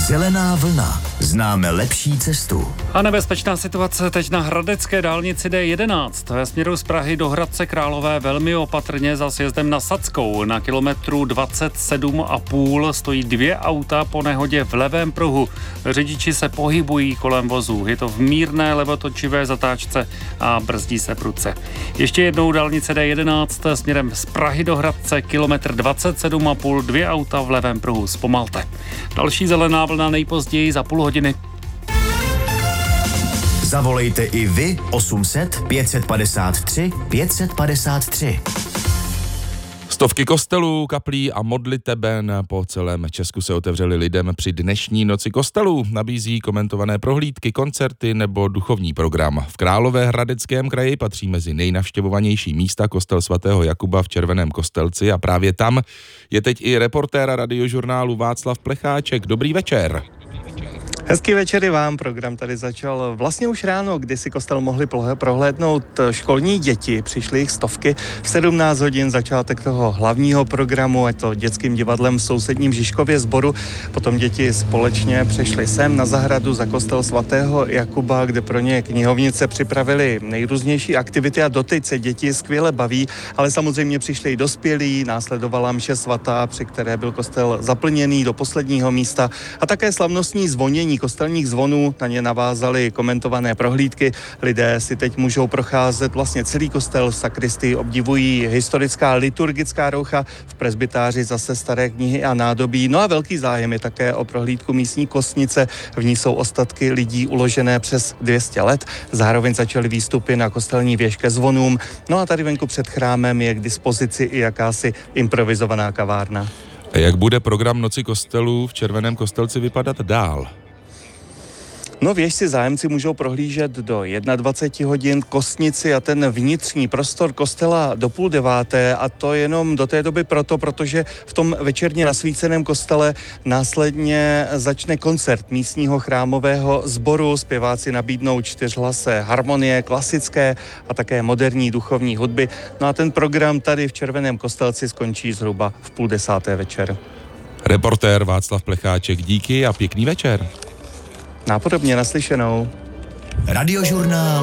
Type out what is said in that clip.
Zelená vlna. Známe lepší cestu. A nebezpečná situace teď na hradecké dálnici D11. Ve směru z Prahy do Hradce Králové velmi opatrně za sjezdem na Sadskou. Na kilometru 27,5 stojí 2 auta po nehodě v levém pruhu. Řidiči se pohybují kolem vozů. Je to v mírné levotočivé zatáčce a brzdí se prudce. Ještě jednou dálnice D11 směrem z Prahy do Hradce, kilometr 27,5, 2 auta v levém pruhu. Zpomalte. Další zelená vlna nejpozději za půl hodiny. Zavolejte i vy 800 553 553. Stovky kostelů, kaplí a modliteben po celém Česku se otevřely lidem při dnešní noci kostelů. Nabízí komentované prohlídky, koncerty nebo duchovní program. V Královéhradeckém kraji patří mezi nejnavštěvovanější místa kostel svatého Jakuba v Červeném Kostelci a právě tam je teď i reportér Radiožurnálu Václav Plecháček. Dobrý večer. Hezký večer i vám. Program tady začal vlastně už ráno, kdy si kostel mohli prohlédnout školní děti. Přišly jich stovky. V 17 hodin začátek toho hlavního programu, ať to dětským divadlem v sousedním Žižkově Sboru. Potom děti společně přešly sem na zahradu za kostel svatého Jakuba, kde pro ně knihovnice připravili nejrůznější aktivity a doteď se děti skvěle baví, ale samozřejmě přišli i dospělí, následovala mše svatá, při které byl kostel zaplněný do posledního místa a také slavnostní zvonění kostelních zvonů, na ně navázaly komentované prohlídky. Lidé si teď můžou procházet vlastně celý kostel, sakristii obdivují historická liturgická roucha, v presbytáři zase staré knihy a nádobí. No a velký zájem je také o prohlídku místní kostnice, v ní jsou ostatky lidí uložené přes 200 let. Zároveň začaly výstupy na kostelní věž ke zvonům. No a tady venku před chrámem je k dispozici i jakási improvizovaná kavárna. A jak bude program Noci kostelů v Červeném Kostelci vypadat dál? No věž si zájemci můžou prohlížet do 21 hodin, kostnici a ten vnitřní prostor kostela do 8:30 a to jenom do té doby protože v tom večerně nasvíceném kostele následně začne koncert místního chrámového sboru. Zpěváci nabídnou 4hlasé harmonie, klasické a také moderní duchovní hudby. No a ten program tady v Červeném Kostelci skončí zhruba v 9:30 večer. Reportér Václav Plecháček, díky a pěkný večer. Nápodobně, naslyšenou. Radiožurnál